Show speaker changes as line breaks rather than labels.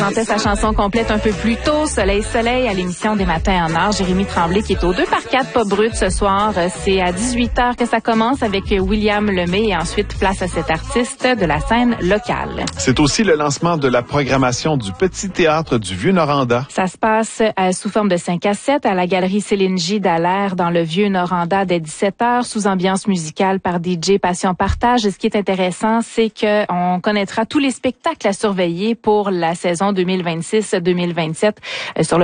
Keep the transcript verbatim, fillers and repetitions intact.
Chantait sa chanson complète un peu plus tôt, Soleil, Soleil, à l'émission des Matins en Or. Jérémy Tremblay qui est au deux par quatre Pop Brut ce soir. C'est à dix-huit heures que ça commence avec William Lemay et ensuite place à cet artiste de la scène locale.
C'est aussi le lancement de la programmation du Petit Théâtre du Vieux-Noranda.
Ça se passe euh, sous forme de cinq à sept à la galerie Céline J. Dallaire dans le Vieux-Noranda dès dix-sept heures sous ambiance musicale par D J Passion Partage. Et ce qui est intéressant, c'est qu'on connaîtra tous les spectacles à surveiller pour la saison deux mille vingt-six deux mille vingt-sept euh, sur le